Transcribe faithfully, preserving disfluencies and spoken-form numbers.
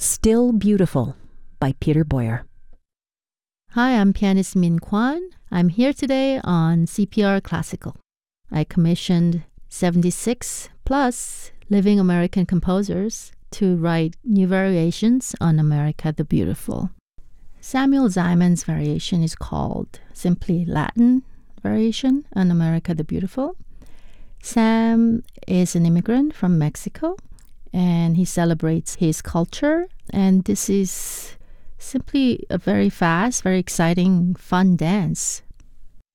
Still Beautiful by Peter Boyer. Hi, I'm pianist Min Kwan. I'm here today on C P R Classical. I commissioned seventy-six plus living American composers to write new variations on America the Beautiful. Samuel Zimon's variation is called simply Latin Variation on America the Beautiful. Sam is an immigrant from Mexico, and he celebrates his culture, and this is simply a very fast, very exciting, fun dance